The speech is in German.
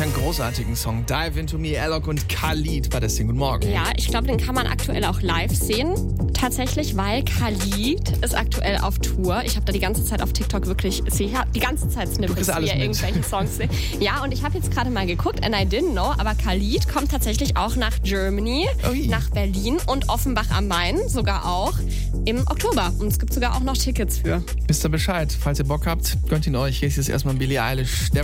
Welch einen großartigen Song. Dive Into Me, Alok und Khalid bei der Sing. Guten Morgen. Ja, ich glaube, den kann man aktuell auch live sehen. Tatsächlich, weil Khalid ist aktuell auf Tour. Ich habe da die ganze Zeit auf TikTok wirklich, die ganze Zeit Snippets, wie er irgendwelche Songs singt. Ja, und ich habe jetzt gerade mal geguckt, and I didn't know, aber Khalid kommt tatsächlich auch nach Germany, nach Berlin und Offenbach am Main sogar auch im Oktober. Und es gibt sogar auch noch Tickets für. Wisst ihr Bescheid? Falls ihr Bock habt, gönnt ihn euch. Hier ist jetzt erstmal Billie Eilish.